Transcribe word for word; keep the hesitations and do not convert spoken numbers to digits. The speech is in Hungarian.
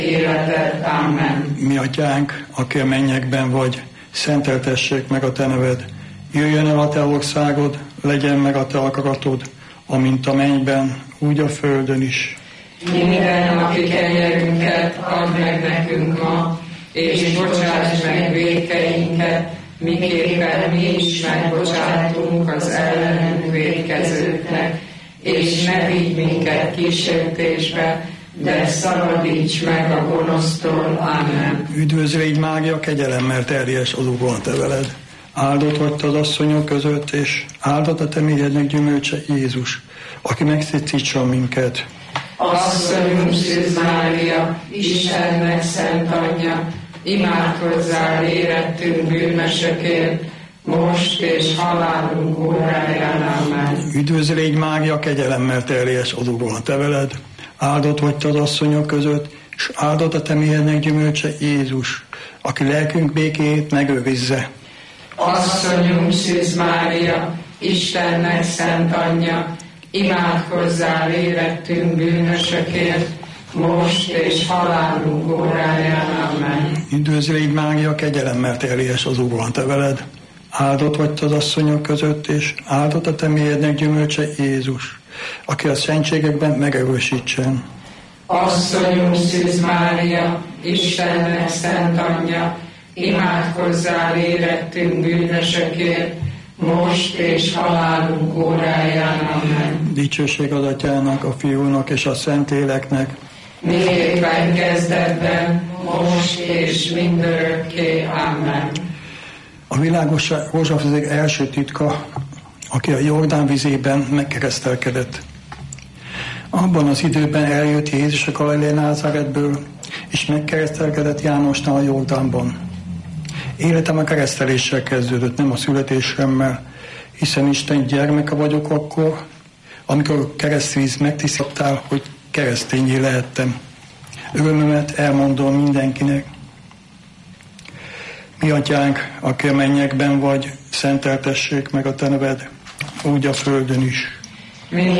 életet. Amen. Mi atyánk, aki a mennyekben vagy, szenteltessék meg a te neved. Jöjjön el a te országod, legyen meg a te akaratod, amint a mennyben, úgy a földön is. Minden napi kenyerünket add meg nekünk ma, és bocsáss meg vétkeinket, miképpen mi is megbocsátunk az ellenünk vétkezőknek, és ne vigy minket kísértésbe, de szabadíts meg a gonosztól. Amen. Üdvözl légy Mária, kegyelemmel teljes az Úr van te veled. Áldott vagy te az asszonyok között, és áldott a te méhednek gyümölcse Jézus, aki megszítítson minket. Asszonyunk Szűz Mária, Istennek szent anyja, imádkozzál érettünk bűnösökért, most és halálunk óráján. Amen. Üdvözl légy Mária, kegyelemmel teljes az Úr van te veled. Áldott vagy te az asszonyok között, és áldott a te méhednek gyümölcse Jézus, aki lelkünk békéjét megőrizze. Asszonyunk Szűz Mária, Istennek szent anyja, imádkozzál érettünk bűnösökért, most és halálunk óráján. Amen. Üdvözl légy Mária, kegyelemmel teljes az Úr van te veled. Áldott vagy te az asszonyok között, és áldott a te méhednek gyümölcse Jézus, aki a szentségekben megerősítsen. Asszonyunk Szűz Mária, Istennek szent anyja, imádkozzál érettünk bűnösökért, most és halálunk óráján. Amen. Dicsőség az Atyának, a Fiúnak és a Szentléleknek, miképpen kezdetben, most és mindörökké. Amen. A világos rózsafizék első titka, aki a Jordán vizében megkeresztelkedett. Abban az időben eljött Jézus a Galileai Názáretből, és megkeresztelkedett Jánosnál a Jordánban. Életem a kereszteléssel kezdődött, nem a születésemmel, hiszen Isten gyermeke vagyok akkor, amikor a keresztvíz megtisztítottál, hogy keresztényé lehettem. Örömömet elmondom mindenkinek. Mi atyánk, aki a mennyekben vagy, szenteltessék meg a te neved, úgy a földön is. Minden